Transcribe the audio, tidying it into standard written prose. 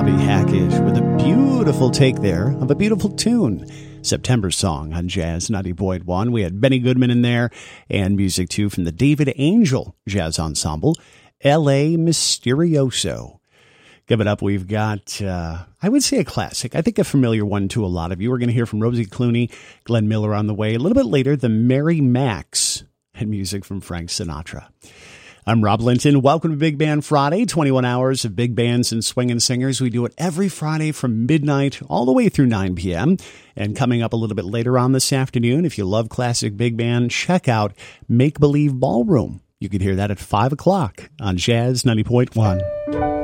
Bobby Hackett with a beautiful take there of a beautiful tune. September Song on Jazz 90.1. We had Benny Goodman in there and music too from the David Angel Jazz Ensemble, L.A. Mysterioso. Give it up. We've got, I would say a classic. I think a familiar one to a lot of you. We're going to hear from Rosie Clooney, Glenn Miller on the way. A little bit later, the Mary Macs and music from Frank Sinatra. I'm Rob Linton. Welcome to Big Band Friday, 21 hours of big bands and swinging singers. We do it every Friday from midnight all the way through 9 p.m. And coming up a little bit later on this afternoon, if you love classic big band, check out Make Believe Ballroom. You can hear that at 5 o'clock on Jazz 90.1.